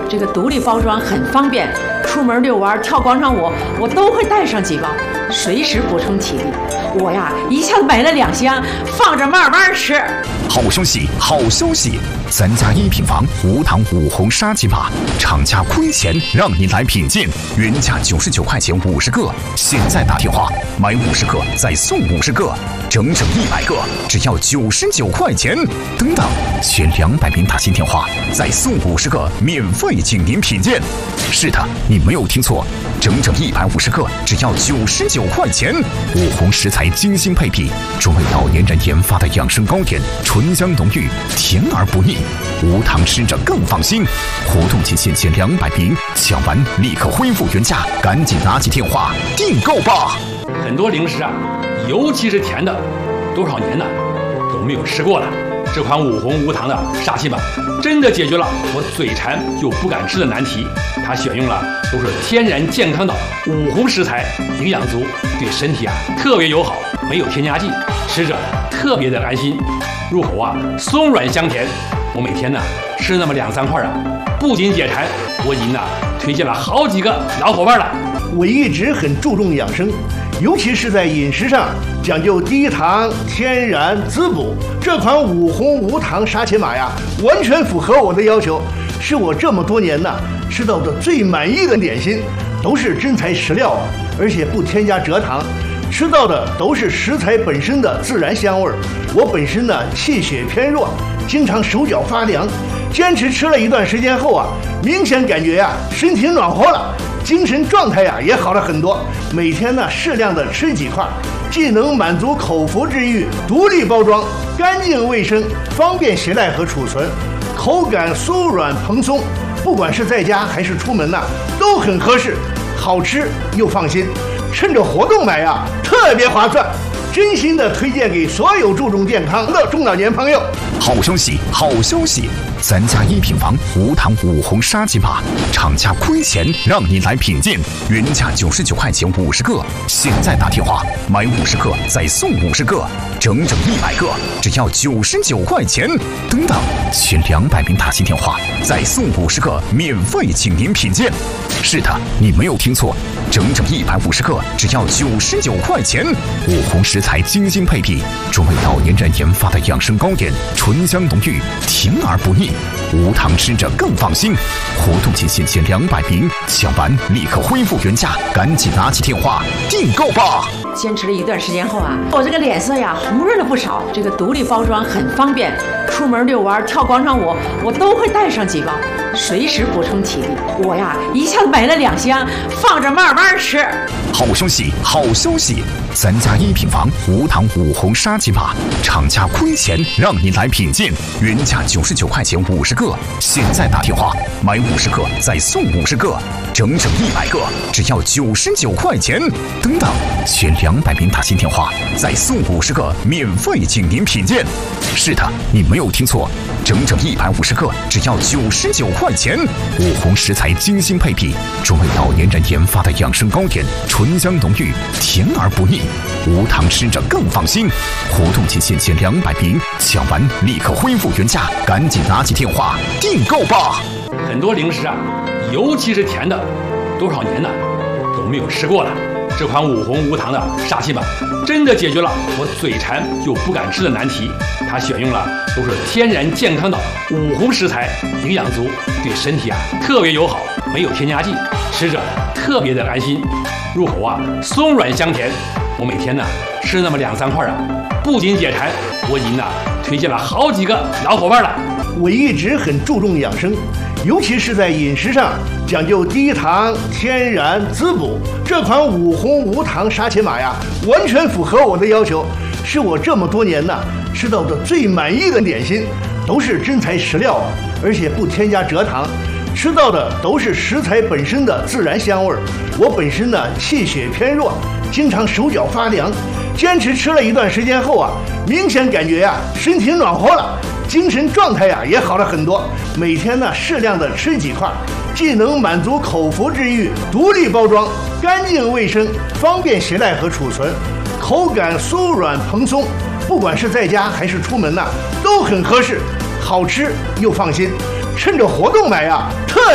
这个独立包装很方便，出门遛弯、跳广场舞，我都会带上几包，随时补充体力。我呀，一下子买了2箱，放着慢慢吃。 好消息，好消息！咱家一品房无糖5红沙棘马，厂家亏钱让你来品鉴，原价99块钱50个，现在打电话买50个再送50个，整整100个，只要99块钱。等等，选200名打新电话再送50个免费请您品鉴。是的，你没有听错，整整150个，只要99块钱。5红食材精心配比，专为老年人研发的养生糕点，醇香浓郁，甜而不腻，无糖吃着更放心。活动期限前200名，抢完立刻恢复原价，赶紧拿起电话订购吧。 很多零食啊，尤其是甜的，多少年呢都没有吃过了。这款5红无糖的沙琪玛真的解决了我嘴馋又不敢吃的难题。它选用了都是天然健康的5红食材，营养足，对身体啊特别友好，没有添加剂，吃着特别的安心，入口啊松软香甜。我每天呢吃那么2-3块啊，不仅解馋，我已经呢推荐了好几个老伙伴了。 我一直很注重养生，尤其是在饮食上讲究低糖、天然、滋补。这款5红无糖沙琪玛呀，完全符合我的要求，是我这么多年吃到的最满意的点心，都是真材实料啊，而且不添加蔗糖，吃到的都是食材本身的自然香味。我本身气血偏弱，经常手脚发凉，坚持吃了一段时间后啊，明显感觉身体暖和了，精神状态也好了很多。每天适量的吃几块，既能满足口腹之欲，独立包装，干净卫生，方便携带和储存，口感酥软蓬松，不管是在家还是出门都很合适，好吃又放心。趁着活动买特别划算，真心的推荐给所有注重健康的中老年朋友。 好消息，好消息！咱家一品房无糖5红沙棘马，厂家亏钱让你来品鉴，原价99块钱50个，现在打电话买50个再送50个，整整100个，只要99块钱。等等，选200名打新电话再送50个免费请您品鉴。是的，你没有听错，整整150个，只要99块钱。5红食材精心配比，专为老年人研发的养生糕点，醇香浓郁，甜而不腻，无糖吃着更放心。活动期限前200名，抢完立刻恢复原价，赶紧拿起电话订购吧。 坚持了一段时间后我这个脸色红润了不少。这个独立包装很方便，出门遛弯、跳广场舞，我都会带上几包，随时补充体力。我呀，一下子买了2箱，放着慢慢吃。 好消息，好消息！咱家一品房无糖5红沙棘马，厂家亏钱让你来品鉴，原价99块钱50个，现在打电话买50个再送50个，整整100个，只要99块钱。等等，选200名打新电话再送50个免费请您品鉴。是的，你没有听错，整整150个，只要99块钱。5红食材精心配比，专为老年人研发的养生糕点，醇香浓郁，甜而不腻，无糖吃着更放心。活动期限前200名，抢完立刻恢复原价，赶紧拿起电话订购吧。 很多零食啊，尤其是甜的，多少年呢都没有吃过了。这款5红无糖的沙琪玛真的解决了我嘴馋又不敢吃的难题。它选用了都是天然健康的5红食材，营养足，对身体啊特别友好，没有添加剂，吃着特别的安心，入口啊松软香甜。我每天呢吃那么2-3块不仅解馋，我已经推荐了好几个老伙伴了。 我一直很注重养生，尤其是在饮食上讲究低糖、天然、滋补。这款5红无糖沙琪玛呀，完全符合我的要求，是我这么多年吃到的最满意的点心，都是真材实料啊，而且不添加蔗糖，吃到的都是食材本身的自然香味。我本身气血偏弱，经常手脚发凉，坚持吃了一段时间后啊，明显感觉身体暖和了，精神状态也好了很多。每天适量的吃几块，既能满足口腹之欲，独立包装，干净卫生，方便携带和储存，口感酥软蓬松，不管是在家还是出门都很合适，好吃又放心。趁着活动买特